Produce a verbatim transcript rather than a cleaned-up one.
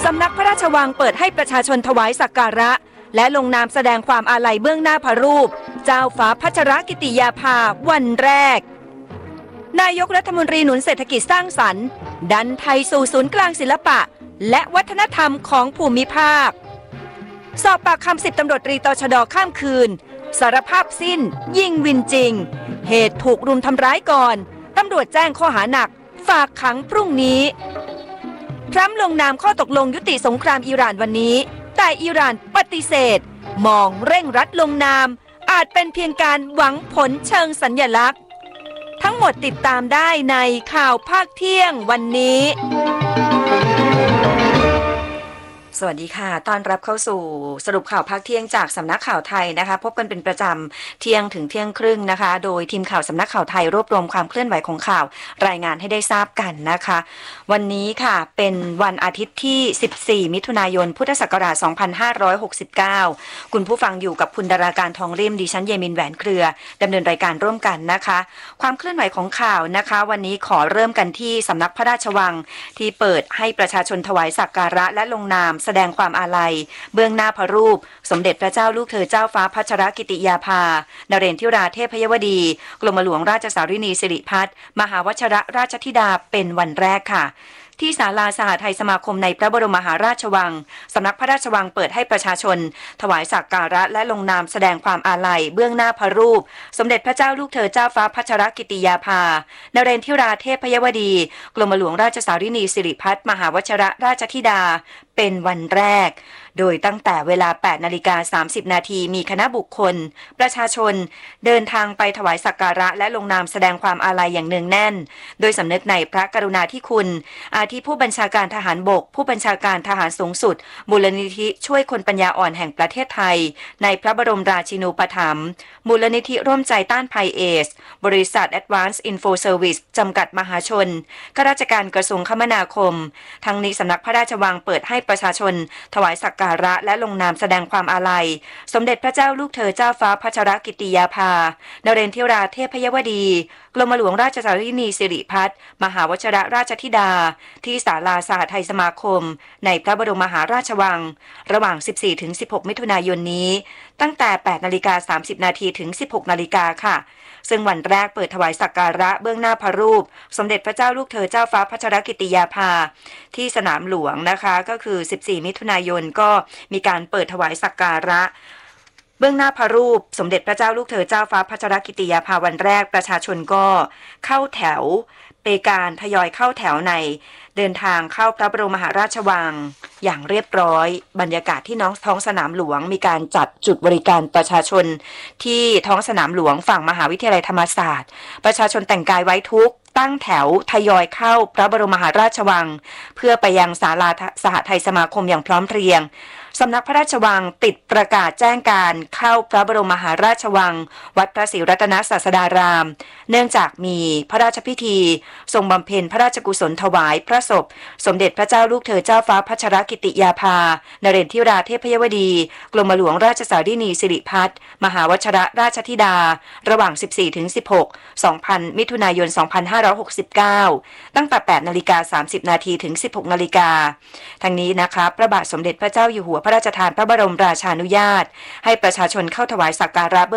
ำนักพระราชวังเปิดให้ประชาชนถวายสักการะและลงนามแสดงความอาลัยเบื้องหน้าพระรูปเจ้าฟ้าพัชรกิติยาภาวันแรกนายกรัฐมนตรีหนุนเศรษฐกิจสร้างสรรค์ดันไทยสู่ศูนย์กลางศิลปะและวัฒนธรรมของภูมิภาคสอบปากคำสิบตำรวจตรีตชด.ข้ามคืนสารภาพสิ้นยิงวินจริงเหตุถูกรุมทำร้ายก่อนตำรวจแจ้งข้อหาหนักฝากขังพรุ่งนี้ทรัมป์ลงนามข้อตกลงยุติสงครามอิหร่านวันนี้แต่อิหร่านปฏิเสธมองเร่งรัดลงนามอาจเป็นเพียงการหวังผลเชิงสัญลักษณ์ทั้งหมดติดตามได้ในข่าวภาคเที่ยงวันนี้สวัสดีค่ะต้อนรับเข้าสู่สรุปข่าวภาคเที่ยงจากสำนักข่าวไทยนะคะพบกันเป็นประจำเที่ยงถึงเที่ยงครึ่งนะคะโดยทีมข่าวสำนักข่าวไทยรวบรวมความเคลื่อนไหวของข่าวรายงานให้ได้ทราบกันนะคะวันนี้ค่ะเป็นวันอาทิตย์ที่สิบสี่มิถุนายนพุทธศักราชสองพันห้าร้อยหกสิบเก้าคุณผู้ฟังอยู่กับคุณดาราการทองริ่มดิฉันเยมินแหวนเครือดำเนินรายการร่วมกันนะคะความเคลื่อนไหวของข่าวนะคะวันนี้ขอเริ่มกันที่สำนักพระราชวังที่เปิดให้ประชาชนถวายสักการะและลงนามแสดงความอาลัยเบื้องหน้าพระรูปสมเด็จพระเจ้าลูกเธอเจ้าฟ้าพัชรกิติยาภานเรนทิราเทพยวดีกรมหลวงราชสารินีสิริพัฒน์มหาวชิรราชธิดาเป็นวันแรกค่ะที่ศาลาสหไทยสมาคมในพระบรมมหาราชวังสำนักพระราชวังเปิดให้ประชาชนถวายสักการะและลงนามแสดงความอาลัยเบื้องหน้าพระรูปสมเด็จพระเจ้าลูกเธอเจ้าฟ้าพัชรกิติยาภานเรนทิราเทพยวดีกรมหลวงราชสารินีสิริพัฒน์มหาวชิรราชธิดาเป็นวันแรกโดยตั้งแต่เวลา แปดนาฬิกาสามสิบนาทีมีคณะบุคคลประชาชนเดินทางไปถวายสักการะและลงนามแสดงความอาลัยอย่างเนืองแน่นโดยสำนึกในพระกรุณาธิคุณอาทิผู้บัญชาการทหารบกผู้บัญชาการทหารสูงสุดมูลนิธิช่วยคนปัญญาอ่อนแห่งประเทศไทยในพระบรมราชินูปถัมภ์มูลนิธิร่วมใจต้านภัยเอดส์บริษัท Advanced Info Service จำกัดมหาชนข้าราชการกระทรวงคมนาคมทั้งนี้สำนักพระราชวังเปิดให้ประชาชนถวายสักการะและลงนามแสดงความอาลัยสมเด็จพระเจ้าลูกเธอเจ้าฟ้าพัชรกิติยาภานเรนทิราเทพยวดีกรมหลวงราชสารินีสิริพัฒน์มหาวชิรราชธิดาที่ศาลาสหไทยสมาคมในพระบรมมหาราชวังระหว่าง สิบสี่ถึงสิบหก มิถุนายนนี้ตั้งแต่ แปดนาฬิกาสามสิบนาทีถึง สิบหกนาฬิกาค่ะซึ่งวันแรกเปิดถวายสักการะเบื้องหน้าพระรูปสมเด็จพระเจ้าลูกเธอเจ้าฟ้าพัชรกิติยาภาที่สนามหลวงนะคะก็คือสิบสี่มิถุนายนก็มีการเปิดถวายสักการะเบื้องหน้าพระรูปสมเด็จพระเจ้าลูกเธอเจ้าฟ้าพัชรกิติยาภาวันแรกประชาชนก็เข้าแถวเปการทยอยเข้าแถวในเดินทางเข้าพระบรมมหาราชวังอย่างเรียบร้อยบรรยากาศที่น้องท้องสนามหลวงมีการจัดจุดบริการประชาชนที่ท้องสนามหลวงฝั่งมหาวิทยาลัยธรรมศาสตร์ประชาชนแต่งกายไว้ทุกตั้งแถวทยอยเข้าพระบรมมหาราชวังเพื่อไปยังศาลาสหไทยสมาคมอย่างพร้อมเพรียงสำนักพระราชวังติดประกาศแจ้งการเข้าพระบรมมหาราชวังวัดพระศรีรัตนศาสดารามเนื่องจากมีพระราชพิธีทรงบำเพ็ญพระราชกุศลถวายพระศพสมเด็จพระเจ้าลูกเธอเจ้าฟ้าพัชรกิติยาภานเรนทิราเทพยวดีกรมหลวงราชสารินีสิริพัฒน์มหาวชิรราชธิดาระหว่าง สิบสี่ถึงสิบหก สองพัน มิถุนายน สองพันห้าร้อยหกสิบเก้าตั้งแต่ แปดนาฬิกาสามสิบนาทีถึง สิบหกนาฬิกาทั้งนี้นะคะพระบาทสมเด็จพระเจ้าอยู่หัวพระราชทานพระบรมราชานุญาตให้ประชาชนเข้าถวายสักการะ